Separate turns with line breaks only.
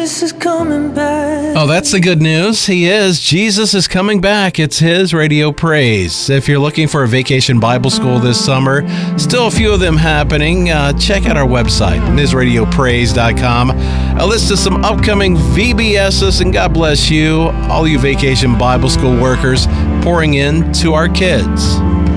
Jesus is coming back.
Oh, that's the good news. He is. Jesus is coming back. It's his Radio Praise. If you're looking for a vacation Bible school this summer, still a few of them happening. Check out our website, MsRadioPraise.com. A list of some upcoming VBSs, and God bless you, all you vacation Bible school workers pouring in to our kids.